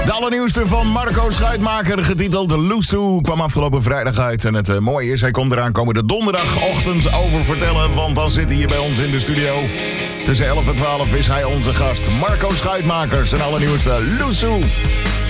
De allernieuwste van Marco Schuitmaker, getiteld Loesoe, kwam afgelopen vrijdag uit. En het mooie is, hij komt eraan komende donderdagochtend over vertellen, want dan zit hij hier bij ons in de studio. Tussen 11 en 12 is hij onze gast, Marco Schuitmaker, zijn allernieuwste Loesoe.